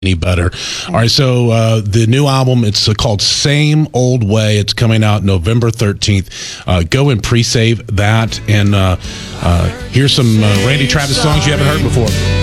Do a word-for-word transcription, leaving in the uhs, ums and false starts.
any better. All right, so uh, the new album, it's uh, called Same Old Way. It's coming out November thirteenth. Uh, go and pre-save that, and uh, uh, here's some uh, Randy Travis songs you haven't heard before.